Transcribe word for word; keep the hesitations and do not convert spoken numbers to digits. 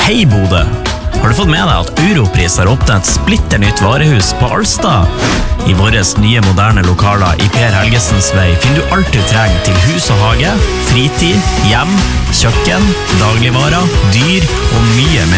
Hei Bodø! Har du fått med deg at Europris har åpnet et splitter nytt varehus på Alstad? I våres nye moderne lokaler i Per Helgesens vei finner du alt du trenger til hus og hage, fritid, hjem, kjøkken, dagligvarer, dyr og mye mer.